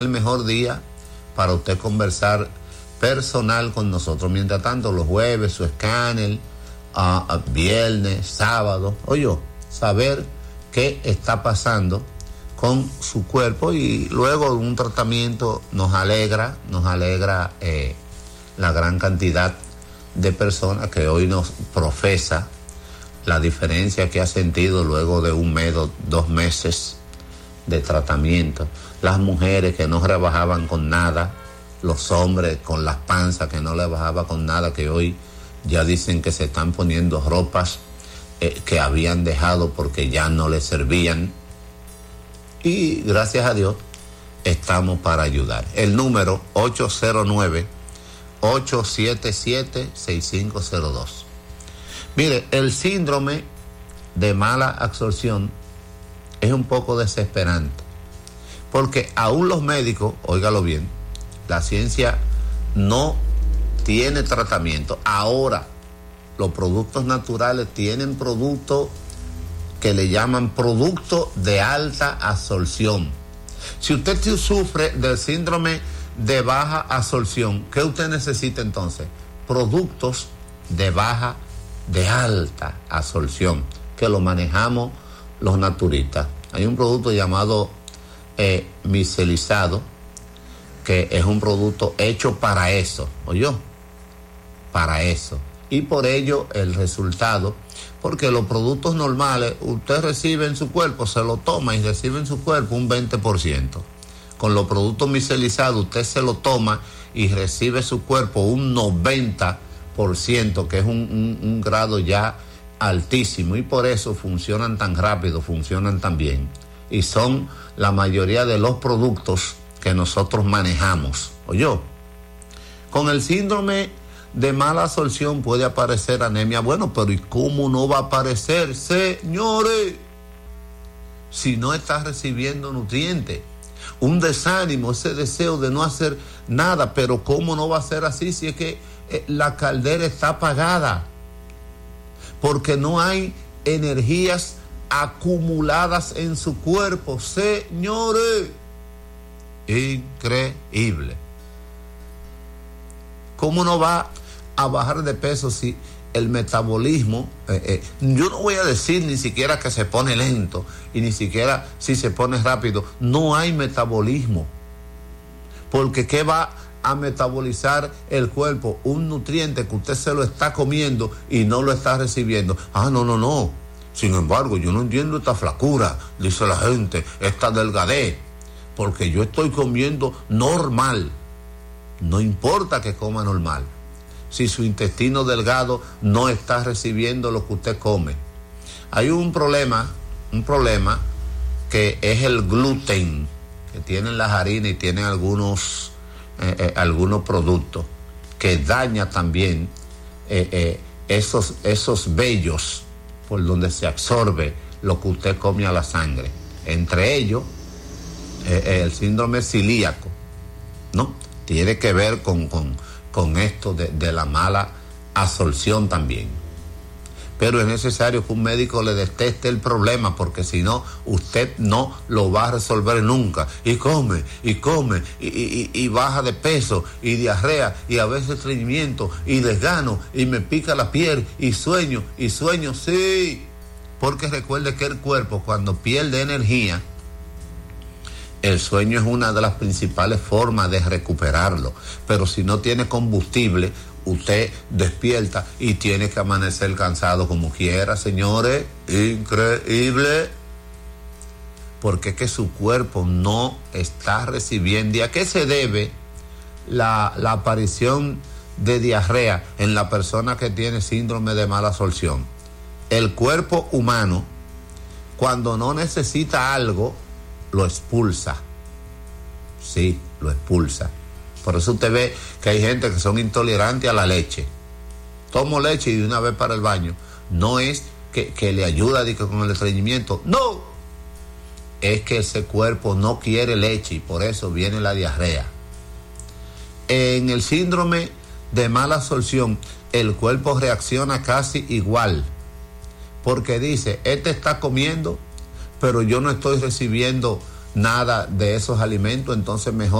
el mejor día para usted conversar personal con nosotros. Mientras tanto, los jueves, su escáner, viernes, sábado, saber qué está pasando con su cuerpo, y luego un tratamiento nos alegra la gran cantidad de personas que hoy nos profesa la diferencia que ha sentido luego de un mes o 2 meses de tratamiento. Las mujeres que no rebajaban con nada, los hombres con las panzas que no le bajaba con nada, que hoy ya dicen que se están poniendo ropas que habían dejado porque ya no les servían. Y gracias a Dios estamos para ayudar. El número 809-877-6502. Mire, el síndrome de mala absorción es un poco desesperante, porque aún los médicos, óigalo bien, la ciencia no tiene tratamiento. Ahora, los productos naturales tienen productos que le llaman productos de alta absorción. Si usted sufre del síndrome de baja absorción, ¿qué usted necesita entonces? Productos de alta absorción, que lo manejamos los naturistas. Hay un producto llamado micelizado, que es un producto hecho para eso, para eso. Y por ello el resultado, porque los productos normales usted recibe en su cuerpo, se lo toma y recibe en su cuerpo un 20%. Con los productos micelizados usted se lo toma y recibe su cuerpo un 90%, que es un grado ya altísimo, y por eso funcionan tan rápido, funcionan tan bien, y son la mayoría de los productos que nosotros manejamos. Con el síndrome de mala absorción puede aparecer anemia. Bueno, pero ¿y cómo no va a aparecer, señores? Si no está recibiendo nutrientes, un desánimo, ese deseo de no hacer nada. Pero ¿cómo no va a ser así si es que la caldera está apagada? Porque no hay energías acumuladas en su cuerpo, señores. Increíble. ¿Cómo no va a bajar de peso si el metabolismo, yo no voy a decir ni siquiera que se pone lento, y ni siquiera si se pone rápido, no hay metabolismo? Porque ¿qué va a metabolizar el cuerpo? Un nutriente que usted se lo está comiendo y no lo está recibiendo. No. Sin embargo, yo no entiendo esta flacura, dice la gente, esta delgadez, porque yo estoy comiendo normal. No importa que coma normal, si su intestino delgado no está recibiendo lo que usted come. Hay un problema que es el gluten, que tienen las harinas y tienen algunos productos, que daña también esos vellos por donde se absorbe lo que usted come a la sangre. Entre ellos, el síndrome celíaco, ¿no? Tiene que ver con esto de la mala absorción también. Pero es necesario que un médico le detecte el problema, porque si no, usted no lo va a resolver nunca. Y come, y baja de peso, y diarrea, y a veces estreñimiento, y desgano, y me pica la piel, y sueño, sí. Porque recuerde que el cuerpo, cuando pierde energía, el sueño es una de las principales formas de recuperarlo. Pero si no tiene combustible, usted despierta y tiene que amanecer cansado como quiera, señores. Increíble. Porque es que su cuerpo no está recibiendo. ¿Y a qué se debe la aparición de diarrea en la persona que tiene síndrome de mala absorción? El cuerpo humano, cuando no necesita algo, lo expulsa. Sí, lo expulsa. Por eso usted ve que hay gente que son intolerantes a la leche. Tomo leche y de una vez para el baño. No es que le ayuda con el estreñimiento. No. Es que ese cuerpo no quiere leche y por eso viene la diarrea. En el síndrome de mala absorción, el cuerpo reacciona casi igual. Porque dice, este está comiendo, pero yo no estoy recibiendo nada de esos alimentos, entonces mejor